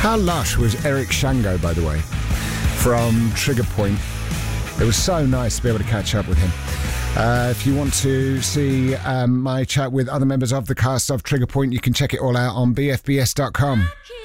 How lush was Eric Shango, by the way, from Trigger Point. It was so nice to be able to catch up with him. If you want to see my chat with other members of the cast of Trigger Point, you can check it all out on bfbs.com.